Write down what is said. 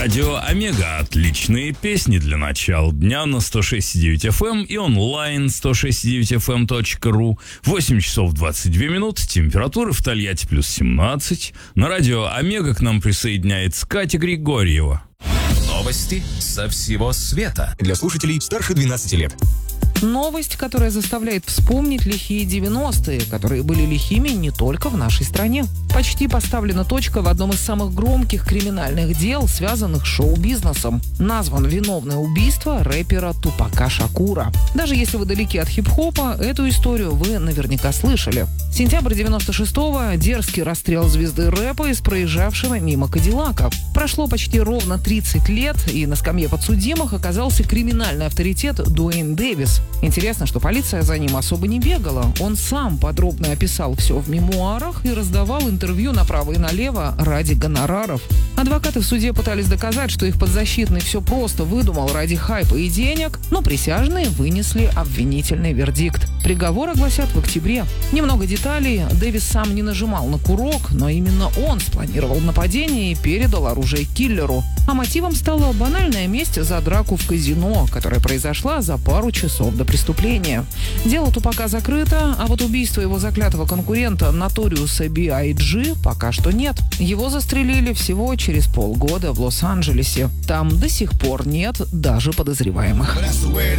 Радио Омега. Отличные песни для начала дня на 106,9 FM и онлайн 106,9fm.ru. 8 часов 22 минуты. Температура в Тольятти плюс 17. На радио Омега к нам присоединяется Катя Григорьева. Новости со всего света. Для слушателей старше 12 лет. Новость, которая заставляет вспомнить лихие 90-е, которые были лихими не только в нашей стране. Почти поставлена точка в одном из самых громких криминальных дел, связанных с шоу-бизнесом. Назван виновное убийство рэпера Тупака Шакура. Даже если вы далеки от хип-хопа, эту историю вы наверняка слышали. Сентябрь 96-го – дерзкий расстрел звезды рэпа из проезжавшего мимо Кадиллака. Прошло почти ровно 30 лет, и на скамье подсудимых оказался криминальный авторитет Дуэйн Дэвис. Интересно, что полиция за ним особо не бегала. Он сам подробно описал все в мемуарах и раздавал интервью направо и налево ради гонораров. Адвокаты в суде пытались доказать, что их подзащитный все просто выдумал ради хайпа и денег, но присяжные вынесли обвинительный вердикт. Приговор огласят в октябре. Немного деталей. Дэвис сам не нажимал на курок, но именно он спланировал нападение и передал оружие киллеру. А мотивом стала банальная месть за драку в казино, которая произошла за пару часов до преступления. Дело Тупака закрыто, а вот убийство его заклятого конкурента Notorious B.I.G. пока что нет. Его застрелили всего через полгода в Лос-Анджелесе. Там до сих пор нет даже подозреваемых.